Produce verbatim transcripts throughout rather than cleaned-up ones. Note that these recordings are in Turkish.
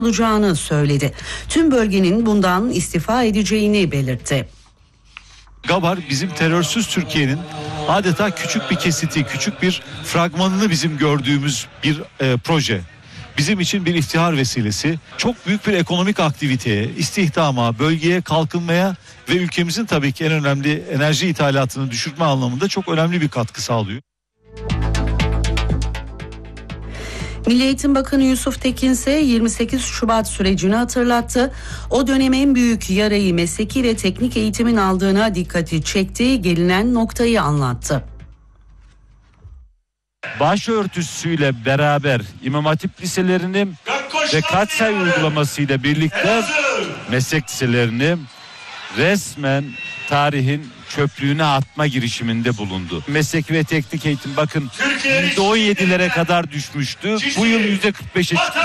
olacağını söyledi. Tüm bölgenin bundan istifa edeceğini belirtti. Gabar bizim terörsüz Türkiye'nin adeta küçük bir kesiti, küçük bir fragmanını bizim gördüğümüz bir e, proje. Bizim için bir iftihar vesilesi, çok büyük bir ekonomik aktiviteye, istihdama, bölgeye, kalkınmaya ve ülkemizin tabii ki en önemli enerji ithalatını düşürme anlamında çok önemli bir katkı sağlıyor. Milli Eğitim Bakanı Yusuf Tekin ise yirmi sekiz Şubat sürecini hatırlattı. O dönem en büyük yarayı mesleki ve teknik eğitimin aldığına dikkati çekti, gelinen noktayı anlattı. Başörtüsüyle beraber İmam Hatip liselerini ve katsayı uygulamasıyla birlikte meslek liselerini resmen tarihin çöplüğüne atma girişiminde bulundu. Meslek ve teknik eğitim bakın yüzde on yedilere kadar düşmüştü. Bu yıl yüzde kırk beşe çıkıyor.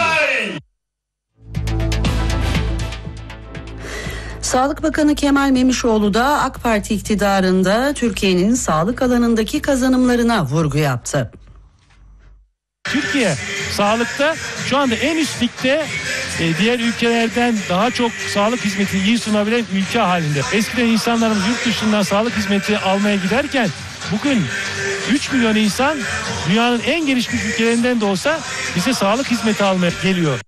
Sağlık Bakanı Kemal Memişoğlu da AK Parti iktidarında Türkiye'nin sağlık alanındaki kazanımlarına vurgu yaptı. Türkiye sağlıkta şu anda en üst ligde, e, diğer ülkelerden daha çok sağlık hizmetini iyi sunabilen ülke halinde. Eskiden insanlarımız yurt dışından sağlık hizmeti almaya giderken bugün üç milyon insan dünyanın en gelişmiş ülkelerinden de olsa bize sağlık hizmeti almaya geliyor.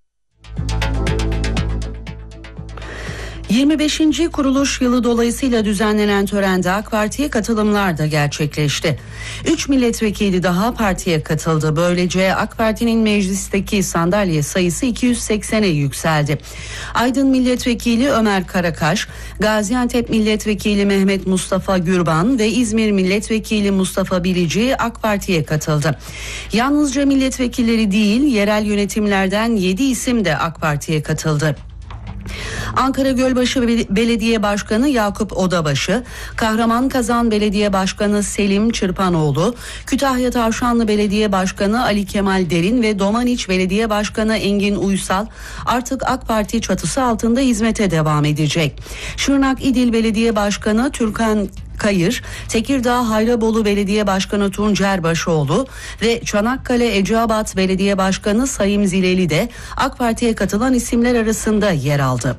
yirmi beşinci kuruluş yılı dolayısıyla düzenlenen törende AK Parti'ye katılımlar da gerçekleşti. üç milletvekili daha partiye katıldı. Böylece AK Parti'nin meclisteki sandalye sayısı iki yüz seksene yükseldi. Aydın Milletvekili Ömer Karakaş, Gaziantep Milletvekili Mehmet Mustafa Gürban ve İzmir Milletvekili Mustafa Bilici AK Parti'ye katıldı. Yalnızca milletvekilleri değil, yerel yönetimlerden yedi isim de AK Parti'ye katıldı. Ankara Gölbaşı Belediye Başkanı Yakup Odabaşı, Kahramanmaraş Belediye Başkanı Selim Çırpanoğlu, Kütahya Tavşanlı Belediye Başkanı Ali Kemal Derin ve Domaniç Belediye Başkanı Engin Uysal artık AK Parti çatısı altında hizmete devam edecek. Şırnak İdil Belediye Başkanı Türkan Kayır, Tekirdağ Hayrabolu Belediye Başkanı Tuncer Başoğlu ve Çanakkale Eceabat Belediye Başkanı Sayım Zileli de AK Parti'ye katılan isimler arasında yer aldı.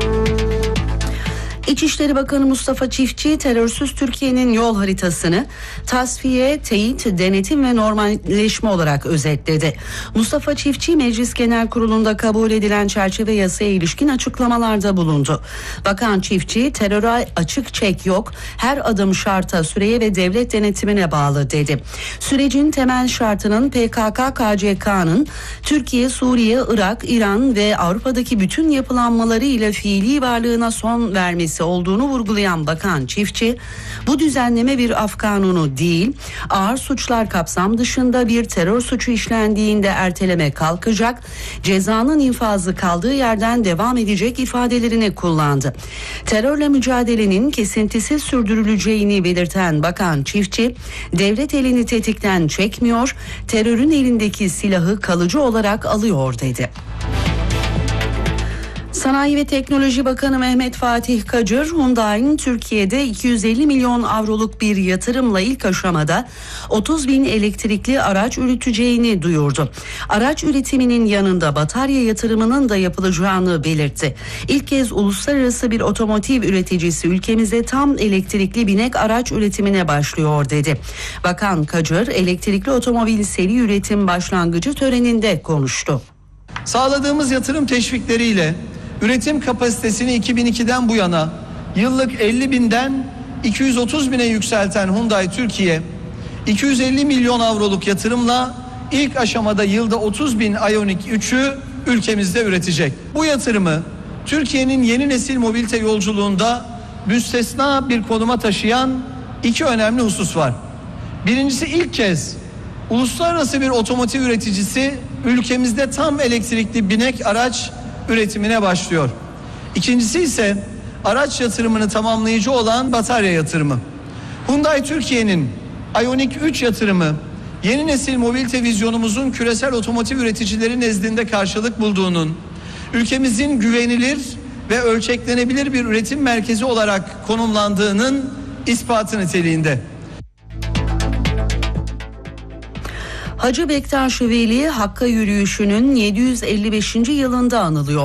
İçişleri Bakanı Mustafa Çiftçi, terörsüz Türkiye'nin yol haritasını tasfiye, teyit, denetim ve normalleşme olarak özetledi. Mustafa Çiftçi, Meclis Genel Kurulu'nda kabul edilen çerçeve yasaya ilişkin açıklamalarda bulundu. Bakan Çiftçi, teröre açık çek yok, her adım şarta, süreye ve devlet denetimine bağlı dedi. Sürecin temel şartının P K K K C K'nın Türkiye, Suriye, Irak, İran ve Avrupa'daki bütün yapılanmaları ile fiili varlığına son vermesi olduğunu vurgulayan Bakan Çiftçi, bu düzenleme bir af kanunu değil, ağır suçlar kapsam dışında bir terör suçu işlendiğinde erteleme kalkacak, cezanın infazı kaldığı yerden devam edecek ifadelerini kullandı. Terörle mücadelenin kesintisiz sürdürüleceğini belirten Bakan Çiftçi, devlet elini tetikten çekmiyor, terörün elindeki silahı kalıcı olarak alıyor dedi. Sanayi ve Teknoloji Bakanı Mehmet Fatih Kacır, Hyundai'nin Türkiye'de iki yüz elli milyon avroluk bir yatırımla ilk aşamada otuz bin elektrikli araç üreteceğini duyurdu. Araç üretiminin yanında batarya yatırımının da yapılacağını belirtti. İlk kez uluslararası bir otomotiv üreticisi ülkemizde tam elektrikli binek araç üretimine başlıyor dedi. Bakan Kacır, elektrikli otomobil seri üretim başlangıcı töreninde konuştu. Sağladığımız yatırım teşvikleriyle üretim kapasitesini iki bin ikiden bu yana yıllık elli binden iki yüz otuz bine yükselten Hyundai Türkiye, iki yüz elli milyon avroluk yatırımla ilk aşamada yılda otuz bin Ioniq üçü ülkemizde üretecek. Bu yatırımı Türkiye'nin yeni nesil mobilite yolculuğunda müstesna bir konuma taşıyan iki önemli husus var. Birincisi, ilk kez uluslararası bir otomotiv üreticisi ülkemizde tam elektrikli binek araç üretimine başlıyor. İkincisi ise araç yatırımını tamamlayıcı olan batarya yatırımı. Hyundai Türkiye'nin Ioniq üç yatırımı yeni nesil mobilite vizyonumuzun küresel otomotiv üreticileri nezdinde karşılık bulduğunun, ülkemizin güvenilir ve ölçeklenebilir bir üretim merkezi olarak konumlandığının ispatı niteliğinde. Hacı Bektaş Veli Hakk'a yürüyüşünün yedi yüz elli beşinci yılında anılıyor.